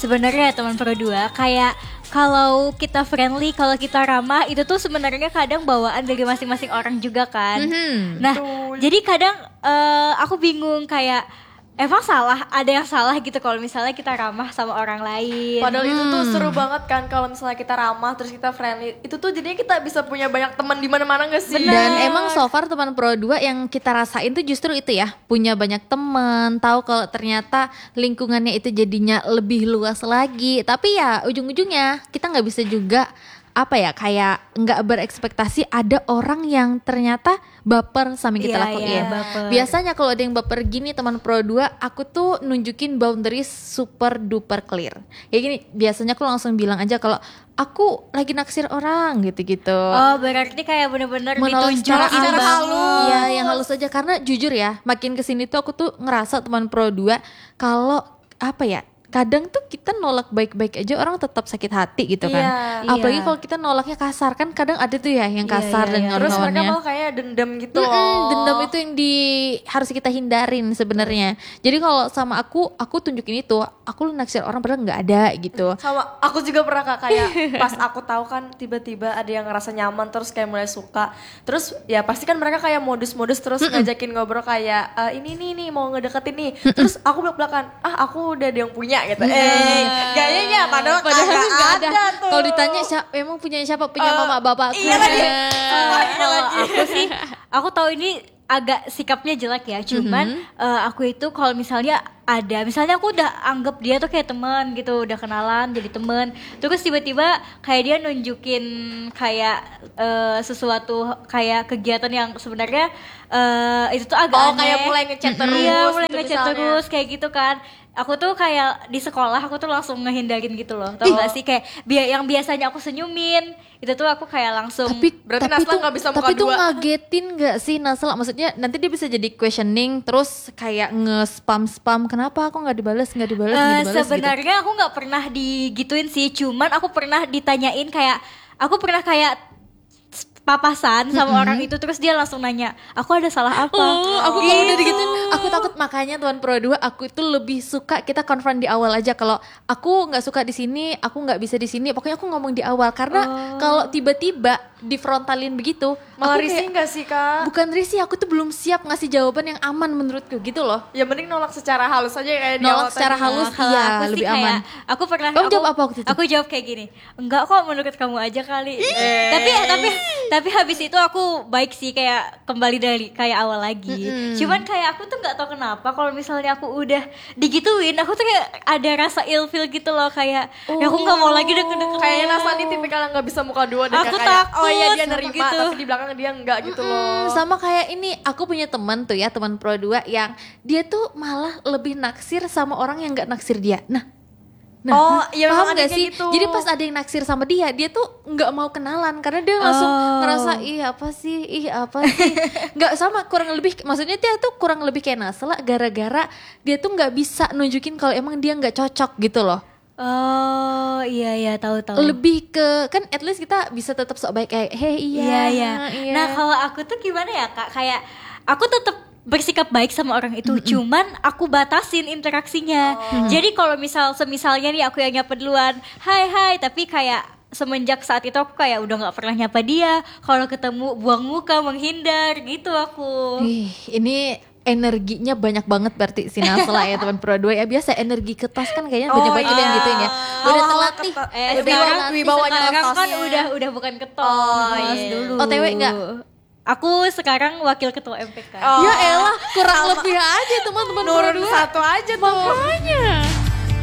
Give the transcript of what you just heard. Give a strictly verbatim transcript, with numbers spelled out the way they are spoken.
sebenarnya teman Pro dua kayak kalau kita friendly, kalau kita ramah itu tuh sebenarnya kadang bawaan dari masing-masing orang juga kan. Mm-hmm. Nah, betul. Jadi kadang uh, aku bingung kayak emang salah, ada yang salah gitu kalau misalnya kita ramah sama orang lain. Padahal hmm. itu tuh seru banget kan kalau misalnya kita ramah terus kita friendly. Itu tuh jadinya kita bisa punya banyak teman di mana-mana enggak sih? Bener. Dan emang so far teman Pro dua yang kita rasain tuh justru itu ya, punya banyak teman, tahu kalau ternyata lingkungannya itu jadinya lebih luas lagi. Tapi ya ujung-ujungnya kita nggak bisa juga apa ya, kayak nggak berekspektasi ada orang yang ternyata baper sama yang kita yeah, lakuin. Yeah, biasanya kalau ada yang baper gini teman Pro dua, aku tuh nunjukin boundaries super duper clear. Kayak gini, biasanya aku langsung bilang aja kalau aku lagi naksir orang gitu-gitu. Oh, berarti kayak bener-bener ditunjuk secara halus. Iya, yang halus aja, karena jujur ya, makin kesini tuh aku tuh ngerasa teman Pro dua kalau apa ya, kadang tuh kita nolak baik-baik aja orang tetap sakit hati gitu kan. Iya, apalagi iya. kalau kita nolaknya kasar kan, kadang ada tuh ya yang kasar iya, iya, dan iya. Terus mereka malah kayak dendam gitu. Mm-mm, dendam itu yang di harus kita hindarin sebenarnya. Jadi kalau sama aku, aku tunjukin itu, aku naksir orang padahal nggak ada gitu. Sama aku juga pernah kak, kayak pas aku tahu kan tiba-tiba ada yang ngerasa nyaman terus kayak mulai suka. Terus ya pasti kan mereka kayak modus-modus terus Mm-mm. ngajakin ngobrol kayak e, ini nih nih mau ngedeketin nih. Mm-mm. Terus aku belak-belakan, ah aku udah ada yang punya gitu. Eh, gayanya padahal padahal nggak ada, ada tuh. Kalau ditanya siapa, emang punya siapa? Punya uh, mama bapakku. Iya lagi. Kalau aku sih, aku tahu ini agak sikapnya jelek ya. Cuman mm-hmm. uh, aku itu kalau misalnya ada, misalnya aku udah anggap dia tuh kayak teman gitu, udah kenalan jadi teman. Terus tiba-tiba kayak dia nunjukin kayak uh, sesuatu kayak kegiatan yang sebenarnya uh, itu tuh agak oh, aneh. kayak mulai ngechat terus. Iya, mulai gitu ngechat terus kayak gitu kan. Aku tuh kayak di sekolah aku tuh langsung ngehindarin gitu loh. Tau gak sih kayak bi- yang biasanya aku senyumin itu tuh aku kayak langsung. Tapi berarti tapi Nasla tuh gak bisa muka tapi dua. tuh ngagetin gak sih Nasla? Maksudnya nanti dia bisa jadi questioning terus kayak nge-spam-spam, kenapa aku gak dibalas, gak dibalas, uh, gak dibalas sebenarnya gitu. Aku gak pernah digituin sih. Cuman aku pernah ditanyain kayak, aku pernah kayak papasan sama mm-hmm. orang itu terus dia langsung nanya, aku ada salah apa? Oh, aku kalau udah digituin aku takut. Makanya Tuan Pro dua aku itu lebih suka kita konfront di awal aja. Kalau aku nggak suka di sini, aku nggak bisa di sini, pokoknya aku ngomong di awal. Karena oh. kalau tiba-tiba di frontalin begitu, malah risih nggak sih kak? Bukan risih, aku tuh belum siap ngasih jawaban yang aman menurutku gitu loh. Ya mending nolak secara halus aja kayak nolak secara tadi. halus nah, iya aku lebih kayak, aman. Aku pernah Kamu aku, jawab apa waktu itu? Aku jawab kayak gini, enggak kok menurut kamu aja kali. Eh. Tapi tapi tapi habis itu aku baik sih, kayak kembali dari kayak awal lagi. Mm-hmm. Cuman kayak aku tuh nggak tahu kenapa kalau misalnya aku udah digituin, aku tuh kayak ada rasa ilfeel gitu loh, kayak oh. ya aku nggak mau lagi deket-deket. Kayaknya Nasla nih tipikal yang nggak bisa muka dua dan aku kayak takut, oh iya dia nerima gitu. Tapi di belakang dia enggak gitu Mm-mm, loh. sama kayak ini, aku punya teman tuh ya, teman Pro dua yang dia tuh malah lebih naksir sama orang yang nggak naksir dia. Nah Nah, oh, iya paham gak sih? Gitu. Jadi pas ada yang naksir sama dia, dia tuh nggak mau kenalan karena dia langsung oh. ngerasa ih apa sih, ih apa sih, nggak sama kurang lebih. Maksudnya dia tuh kurang lebih kayak Nasla gara-gara dia tuh nggak bisa nunjukin kalau emang dia nggak cocok gitu loh. Oh iya iya tahu tahu. Lebih ke kan at least kita bisa tetap sok baik kayak hey iya. Iya iya. iya. Nah kalau aku tuh gimana ya kak? Kayak aku tetap bersikap baik sama orang itu, mm-hmm. cuman aku batasin interaksinya. Oh. Jadi kalau misal semisalnya nih aku yang nyapa duluan, hai hai, tapi kayak semenjak saat itu aku kayak udah nggak pernah nyapa dia. Kalau ketemu buang muka, menghindar gitu aku. Ih, ini energinya banyak banget berarti si Nasla ya teman Pro dua ya. Biasa energi ketas kan kayaknya banyak banget oh, yang gituin ya. Udah oh, terlatih. Eh, sekarang wibawanya sekarang kan udah udah bukan ketos oh, iya. dulu. O T W enggak? Aku sekarang wakil ketua M P K. Oh. Ya elah, kurang lebih aja teman-teman Pro dua. Satu aja tuh. Makanya.